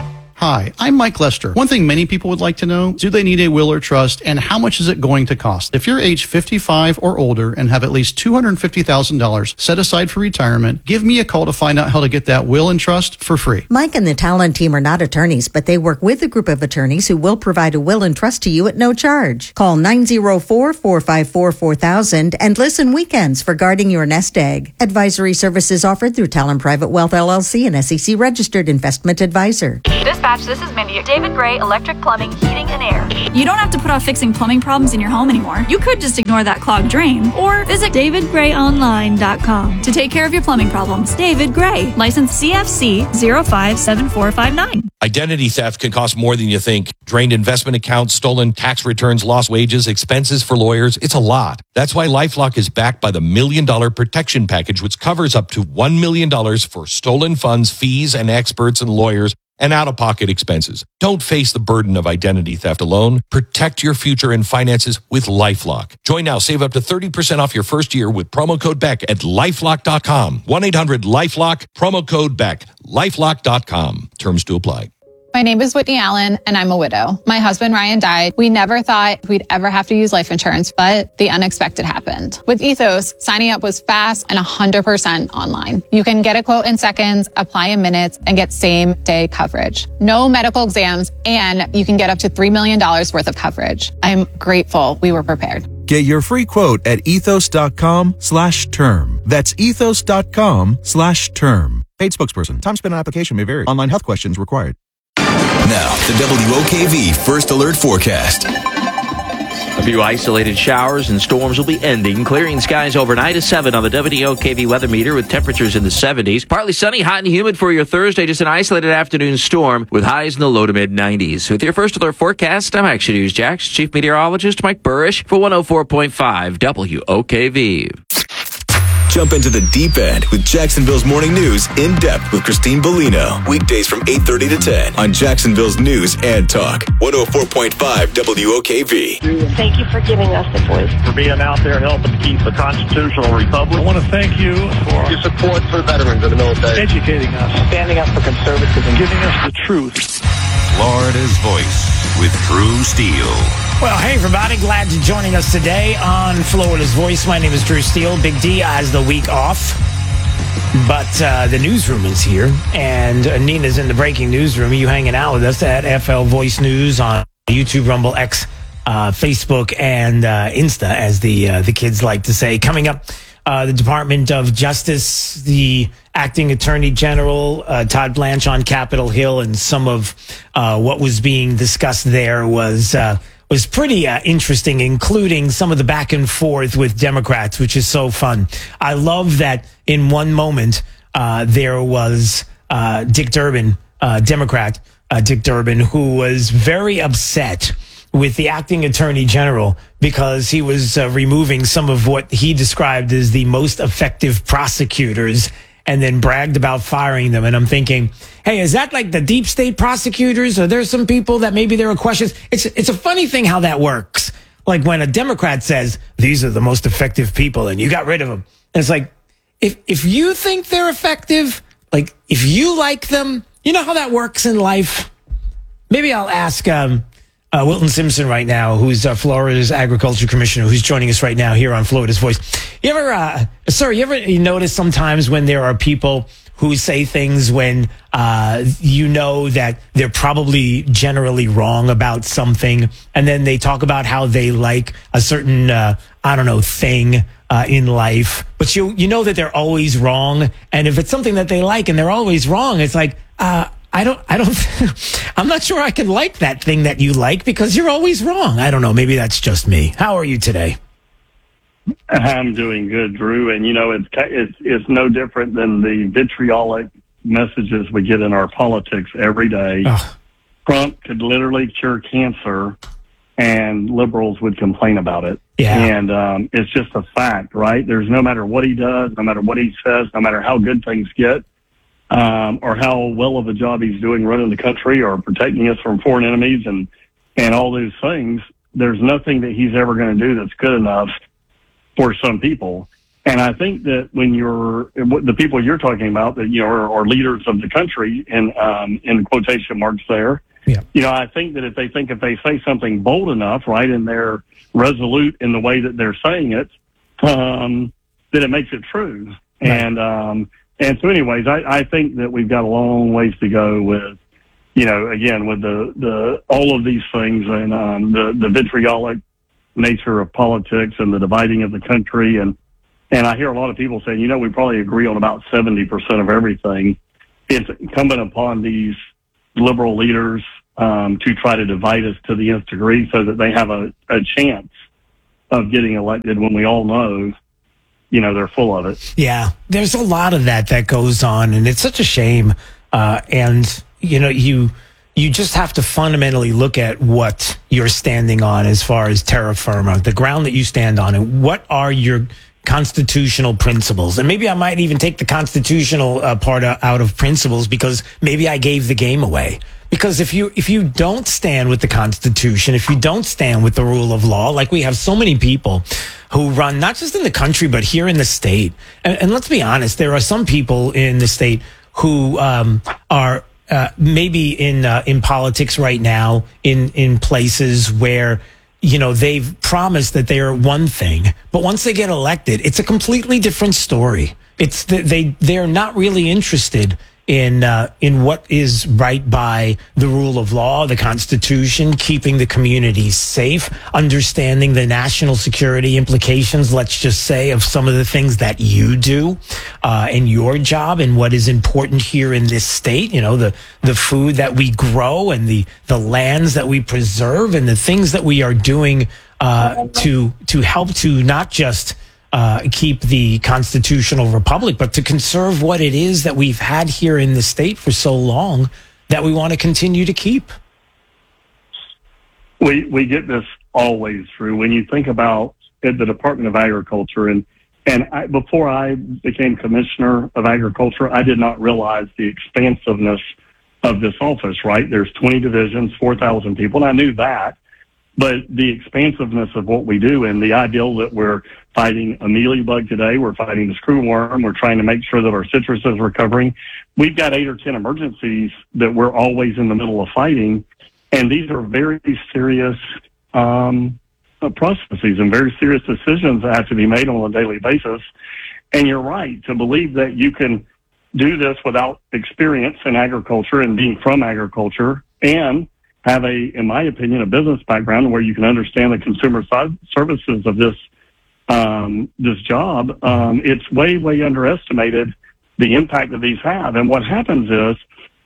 S3: Hi, I'm Mike Lester. One thing many people would like to know, do they need a will or trust, and how much is it going to cost? If you're age fifty-five or older and have at least two hundred fifty thousand dollars set aside for retirement, give me a call to find out how to get that will and trust for free.
S5: Mike and the Talon team are not attorneys, but they work with a group of attorneys who will provide a will and trust to you at no charge. Call nine oh four, four five four, four thousand and listen weekends for guarding your nest egg. Advisory services offered through Talon Private Wealth L L C, an S E C registered investment advisor.
S6: Dispatch, this is Mindy. David Gray, Electric Plumbing, Heating, and Air. You don't have to put off fixing plumbing problems in your home anymore. You could just ignore that clogged drain or visit david gray online dot com to take care of your plumbing problems. David Gray, license C F C zero five seven four five nine.
S21: Identity theft can cost more than you think. Drained investment accounts, stolen tax returns, lost wages, expenses for lawyers. It's a lot. That's why LifeLock is backed by the Million Dollar Protection Package, which covers up to one million dollars for stolen funds, fees, and experts and lawyers, and out-of-pocket expenses. Don't face the burden of identity theft alone. Protect your future and finances with LifeLock. Join now. Save up to thirty percent off your first year with promo code Beck at lifelock dot com. one eight hundred lifelock, promo code Beck, lifelock dot com. Terms to apply.
S22: My name is Whitney Allen, and I'm a widow. My husband, Ryan, died. We never thought we'd ever have to use life insurance, but the unexpected happened. With Ethos, signing up was fast and one hundred percent online. You can get a quote in seconds, apply in minutes, and get same-day coverage. No medical exams, and you can get up to three million dollars worth of coverage. I'm grateful we were prepared.
S23: Get your free quote at ethos.com slash term. That's ethos.com slash term. Paid spokesperson. Time spent on application may vary. Online health questions required.
S4: Now, the W O K V First Alert Forecast.
S24: A few isolated showers and storms will be ending, clearing skies overnight. A seven on the W O K V weather meter with temperatures in the seventies. Partly sunny, hot and humid for your Thursday. Just an isolated afternoon storm with highs in the low to mid nineties. With your First Alert forecast, I'm Action News Jax Chief Meteorologist Mike Burrish for one oh four point five W O K V.
S4: Jump into the deep end with Jacksonville's Morning News in depth with Christine Bellino. Weekdays from eight thirty to ten on Jacksonville's News and Talk. one oh four point five W O K V.
S25: Thank you for giving us the voice.
S26: For being out there helping keep the constitutional republic. I want to thank you for
S25: your support for veterans of the military.
S26: Educating us.
S25: Standing up for conservatism.
S26: Giving us the truth.
S2: Florida's Voice with Drew Steele.
S1: Well, hey, everybody. Glad you're joining us today on Florida's Voice. My name is Drew Steele. Big D has the week off. But uh, the newsroom is here, and uh, Nina's in the breaking newsroom. Are you hanging out with us at F L Voice News on YouTube, Rumble, X, uh, Facebook, and uh, Insta, as the uh, the kids like to say. Coming up, uh, the Department of Justice, the acting Attorney General, uh, Todd Blanche on Capitol Hill, and some of uh, what was being discussed there was... Uh, was pretty uh, interesting, including some of the back and forth with Democrats, which is so fun. I love that in one moment uh, there was uh, Dick Durbin, uh, Democrat uh, Dick Durbin, who was very upset with the acting Attorney General because he was uh, removing some of what he described as the most effective prosecutors and then bragged about firing them. And I'm thinking, hey, is that like the deep state prosecutors? Are there some people that maybe there are questions? It's it's a funny thing how that works. Like when a Democrat says, these are the most effective people, and you got rid of them. And it's like, if if you think they're effective, like if you like them, you know how that works in life? Maybe I'll ask um, uh, Wilton Simpson right now, who's uh, Florida's Agriculture Commissioner, who's joining us right now here on Florida's Voice. You ever, uh, sir, you ever you notice sometimes when there are people who say things when uh, you know that they're probably generally wrong about something, and then they talk about how they like a certain, uh, I don't know, thing uh, in life, but you you know that they're always wrong, and if it's something that they like and they're always wrong, it's like, uh, I don't, I don't, I'm not sure I can like that thing that you like because you're always wrong. I don't know, maybe that's just me. How are you today?
S26: I'm doing good, Drew, and you know it's it's it's no different than the vitriolic messages we get in our politics every day. Ugh. Trump could literally cure cancer, and liberals would complain about it.
S1: Yeah,
S26: and um, it's just a fact, right? There's no matter what he does, no matter what he says, no matter how good things get, um, or how well of a job he's doing running the country or protecting us from foreign enemies, and and all those things. There's nothing that he's ever going to do that's good enough for some people. And I think that when you're, the people you're talking about that, you know, are, are leaders of the country and, um, in quotation marks there,
S1: yeah.
S26: you know, I think that if they think if they say something bold enough, right, and they're resolute in the way that they're saying it, um, that it makes it true. Right. And, um, and so anyways, I, I think that we've got a long ways to go with, you know, again, with the, the, all of these things and, um, the, the vitriolic nature of politics and the dividing of the country. And, and I hear a lot of people saying, you know, we probably agree on about seventy percent of everything. It's incumbent upon these liberal leaders, um, to try to divide us to the nth degree so that they have a, a chance of getting elected when we all know, you know, they're full of it.
S1: Yeah, there's a lot of that that goes on, and it's such a shame. Uh, and, you know, you you just have to fundamentally look at what you're standing on as far as terra firma, the ground that you stand on, and what are your constitutional principles. And maybe I might even take the constitutional uh, part out of principles, because maybe I gave the game away. Because if you if you don't stand with the Constitution, if you don't stand with the rule of law, like we have so many people who run not just in the country, but here in the state. And, and let's be honest, there are some people in the state who um, are uh, maybe in uh, in politics right now, in in places where, you know, they've promised that they are one thing, but once they get elected, it's a completely different story. It's the, they they're not really interested in uh, in what is right by the rule of law, the Constitution, keeping the community safe, understanding the national security implications, let's just say, of some of the things that you do uh, in your job and what is important here in this state. You know, the the food that we grow and the the lands that we preserve and the things that we are doing uh, to to help to not just Uh, keep the constitutional republic, but to conserve what it is that we've had here in the state for so long that we want to continue to keep.
S26: We we get this always through. When you think about at the Department of Agriculture, and and I, before I became Commissioner of Agriculture, I did not realize the expansiveness of this office, right? There's twenty divisions, four thousand people, and I knew that. But the expansiveness of what we do and the ideal that we're fighting a mealybug today, we're fighting the screwworm, we're trying to make sure that our citrus is recovering. We've got eight or ten emergencies that we're always in the middle of fighting. And these are very serious um, processes and very serious decisions that have to be made on a daily basis. And you're right to believe that you can do this without experience in agriculture and being from agriculture and have a, in my opinion, a business background where you can understand the consumer side services of this, um, this job. Um, it's way, way underestimated the impact that these have. And what happens is,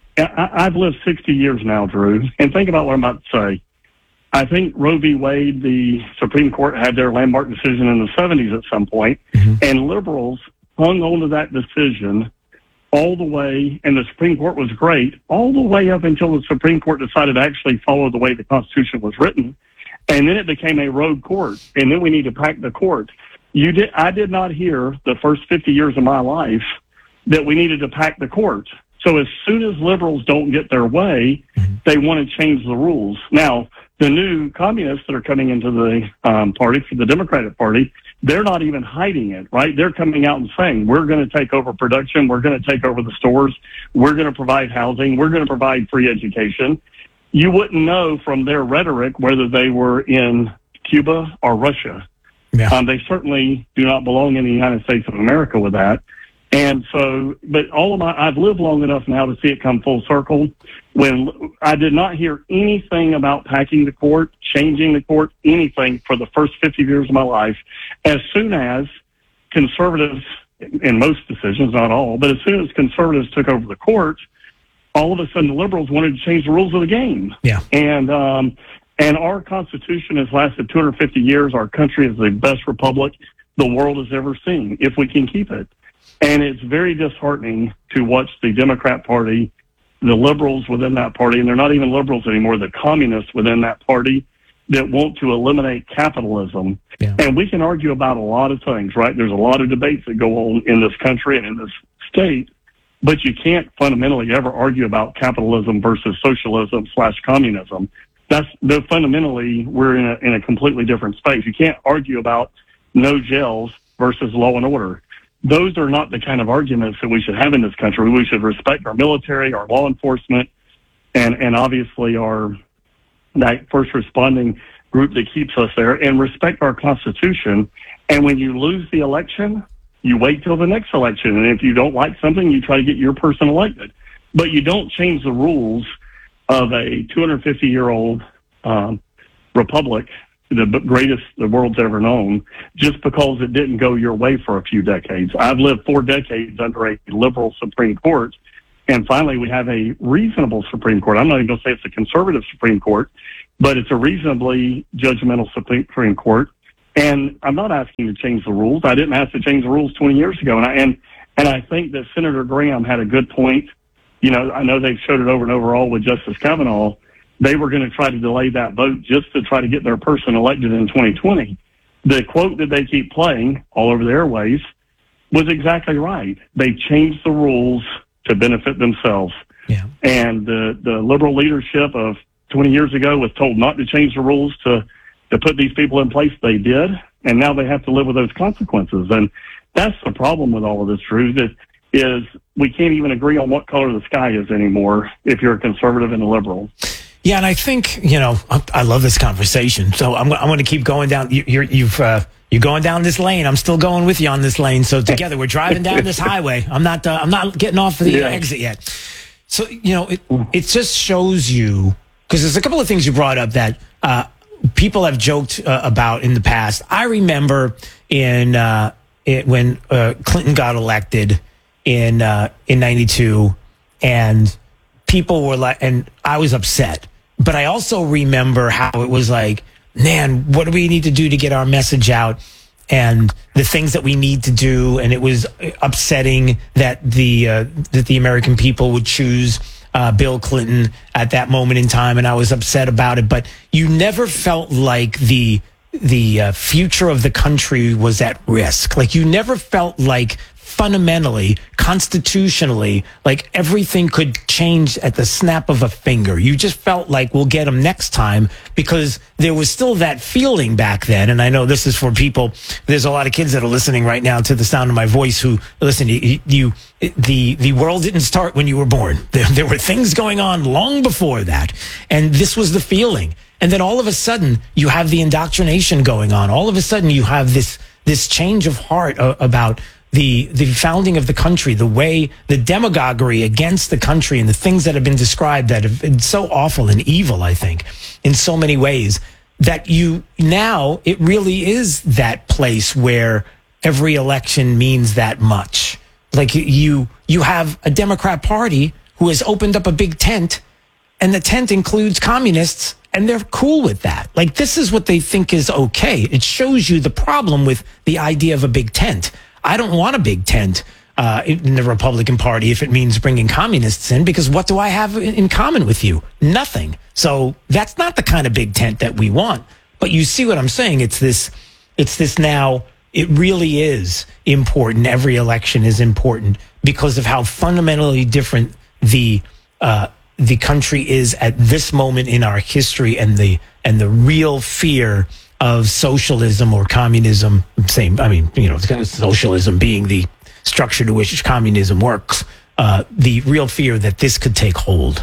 S26: I, I've lived sixty years now, Drew, and think about what I'm about to say. I think Roe v. Wade, the Supreme Court had their landmark decision in the seventies at some point, mm-hmm. and liberals hung on to that decision all the way, and the Supreme Court was great, all the way up until the Supreme Court decided to actually follow the way the Constitution was written. And then it became a rogue court, and then we need to pack the court. You did, I did not hear the first fifty years of my life that we needed to pack the court. So as soon as liberals don't get their way, they want to change the rules. Now, the new communists that are coming into the um, party, for the Democratic Party, they're not even hiding it, right? They're coming out and saying, we're going to take over production. We're going to take over the stores. We're going to provide housing. We're going to provide free education. You wouldn't know from their rhetoric whether they were in Cuba or Russia.
S1: Yeah.
S26: Um, they certainly do not belong in the United States of America with that. And so, but all of my, I've lived long enough now to see it come full circle. When I did not hear anything about packing the court, changing the court, anything for the first fifty years of my life. As soon as conservatives, in most decisions, not all, but as soon as conservatives took over the court, all of a sudden the liberals wanted to change the rules of the game.
S1: Yeah.
S26: And, um, and our Constitution has lasted two hundred fifty years. Our country is the best republic the world has ever seen, if we can keep it. And it's very disheartening to watch the Democrat Party, the liberals within that party, and they're not even liberals anymore, the communists within that party that want to eliminate capitalism.
S1: Yeah.
S26: And we can argue about a lot of things, right? There's a lot of debates that go on in this country and in this state, but you can't fundamentally ever argue about capitalism versus socialism slash communism. That's the, fundamentally, we're in a, in a completely different space. You can't argue about no jails versus law and order. Those are not the kind of arguments that we should have in this country. We should respect our military, our law enforcement, and, and obviously our that first responding group that keeps us there, and respect our Constitution. And when you lose the election, you wait till the next election. And if you don't like something, you try to get your person elected. But you don't change the rules of a two hundred fifty year old um, republic, the greatest the world's ever known, just because it didn't go your way for a few decades. I've lived four decades under a liberal Supreme Court, and finally we have a reasonable Supreme Court. I'm not even going to say it's a conservative Supreme Court, but it's a reasonably judgmental Supreme Court. And I'm not asking to change the rules. I didn't ask to change the rules twenty years ago. And I, and, and I think that Senator Graham had a good point. You know, I know they've showed it over and over all with Justice Kavanaugh. They were going to try to delay that vote just to try to get their person elected in twenty twenty. The quote that they keep playing all over the airways was exactly right. They changed the rules to benefit themselves.
S1: Yeah.
S26: And the, the liberal leadership of twenty years ago was told not to change the rules to, to put these people in place. They did. And now they have to live with those consequences. And that's the problem with all of this, Drew, that is we can't even agree on what color the sky is anymore if you're a conservative and a liberal.
S1: Yeah, and I think, you know, I, I love this conversation. So I'm, I'm going to keep going down. You, you're, you've, uh, you're going down this lane. I'm still going with you on this lane. So together we're driving down this highway. I'm not, uh, I'm not getting off the
S26: Yeah.
S1: exit yet. So, you know, it, it just shows you, because there's a couple of things you brought up that uh, people have joked uh, about in the past. I remember in uh, it, when uh, Clinton got elected in uh, in ninety-two, and people were like, and I was upset. But I also remember how it was like, man, what do we need to do to get our message out? And the things that we need to do. And it was upsetting that the uh, that the American people would choose uh, Bill Clinton at that moment in time. And I was upset about it. But you never felt like the the uh, future of the country was at risk. Like you never felt like fundamentally, constitutionally, like everything could change at the snap of a finger. You just felt like we'll get them next time because there was still that feeling back then. And I know this is for people, there's a lot of kids that are listening right now to the sound of my voice who, listen, you, you the, the world didn't start when you were born. There, there were things going on long before that. And this was the feeling. And then all of a sudden you have the indoctrination going on. All of a sudden you have this, this change of heart uh, about the the founding of the country, the way, the demagoguery against the country and the things that have been described that have been so awful and evil, I think, in so many ways, that you now, it really is that place where every election means that much. Like you, you have a Democrat Party who has opened up a big tent, and the tent includes communists, and they're cool with that. Like this is what they think is okay. It shows you the problem with the idea of a big tent. I don't want a big tent uh, in the Republican Party if it means bringing communists in, because what do I have in common with you? Nothing. So that's not the kind of big tent that we want. But you see what I'm saying? It's this, it's this now, it really is important. Every election is important because of how fundamentally different the uh, the country is at this moment in our history, and the and the real fear of socialism or communism. Same, I mean, you know, socialism being the structure to which communism works. Uh, the real fear that this could take hold.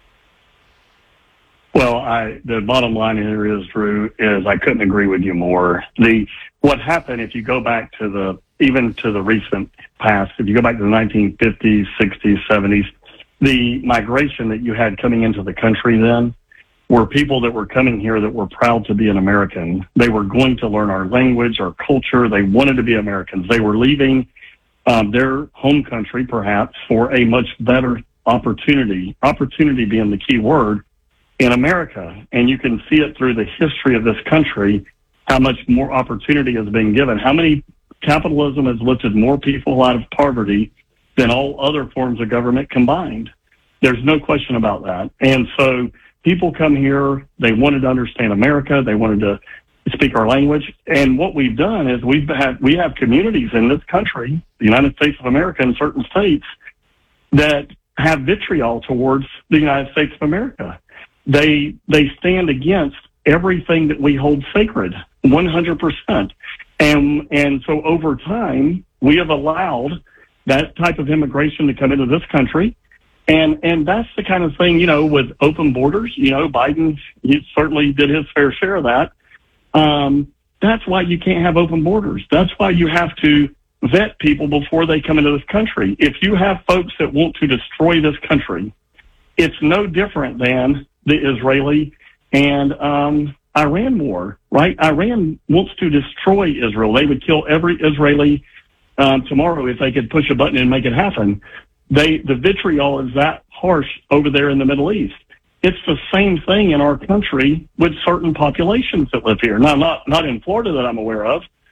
S26: Well, I, the bottom line here is, Drew, is I couldn't agree with you more. The what happened, if you go back to the even to the recent past, if you go back to the nineteen fifties, sixties, seventies, the migration that you had coming into the country then were people that were coming here that were proud to be an American. They were going to learn our language, our culture. They wanted to be Americans. They were leaving um, their home country, perhaps, for a much better opportunity, opportunity being the key word, in America. And you can see it through the history of this country, how much more opportunity has been given. How many capitalism has lifted more people out of poverty than all other forms of government combined. There's no question about that. And so people come here, they wanted to understand America, they wanted to speak our language. And what we've done is we've had, we have communities in this country, the United States of America, in certain states, that have vitriol towards the United States of America. They, they stand against everything that we hold sacred, one hundred percent. And, and so over time, we have allowed that type of immigration to come into this country. And, and that's the kind of thing, you know, with open borders, you know, Biden he certainly did his fair share of that. Um, that's why you can't have open borders. That's why you have to vet people before they come into this country. If you have folks that want to destroy this country, it's no different than the Israeli and, um, Iran war, right? Iran wants to destroy Israel. They would kill every Israeli um, tomorrow if they could push a button and make it happen. They, the vitriol is that harsh over there in the Middle East. It's the same thing in our country with certain populations that live here. Now, not not in Florida that I'm aware of,